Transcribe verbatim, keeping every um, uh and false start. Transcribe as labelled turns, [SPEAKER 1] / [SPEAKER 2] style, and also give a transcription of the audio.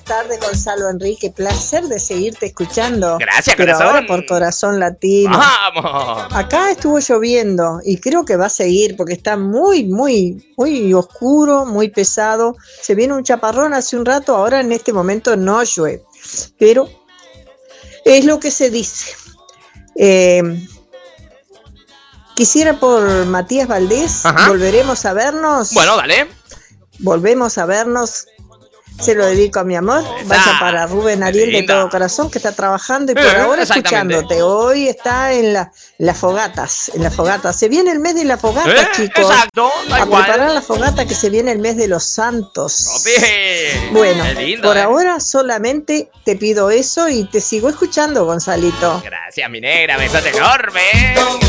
[SPEAKER 1] tardes, Gonzalo Enrique. Placer de seguirte escuchando.
[SPEAKER 2] Gracias,
[SPEAKER 1] pero
[SPEAKER 2] corazón.
[SPEAKER 1] ahora por Corazón Latino.
[SPEAKER 2] ¡Vamos!
[SPEAKER 1] Acá estuvo lloviendo y creo que va a seguir porque está muy, muy, muy oscuro, muy pesado. Se viene un chaparrón hace un rato, ahora en este momento no llueve. Pero es lo que se dice. Eh, quisiera por Matías Valdés,
[SPEAKER 2] Ajá.
[SPEAKER 1] volveremos a vernos.
[SPEAKER 2] Bueno, dale.
[SPEAKER 1] Volvemos a vernos. Se lo dedico a mi amor.
[SPEAKER 2] Esa.
[SPEAKER 1] Vaya para Rubén Ariel de
[SPEAKER 2] Linda.
[SPEAKER 1] todo corazón, que está trabajando y por
[SPEAKER 2] Eh,
[SPEAKER 1] ahora
[SPEAKER 2] exactamente.
[SPEAKER 1] escuchándote. Hoy está en la, las fogatas. En las fogatas. Se viene el mes de la fogata,
[SPEAKER 2] Eh,
[SPEAKER 1] chicos.
[SPEAKER 2] exacto, da
[SPEAKER 1] A
[SPEAKER 2] igual.
[SPEAKER 1] preparar la fogata, que se viene el mes de los santos.
[SPEAKER 2] Papi.
[SPEAKER 1] Bueno,
[SPEAKER 2] Qué lindo,
[SPEAKER 1] por
[SPEAKER 2] eh.
[SPEAKER 1] ahora solamente te pido eso y te sigo escuchando, Gonzalito.
[SPEAKER 2] Gracias, mi negra. Besote enorme.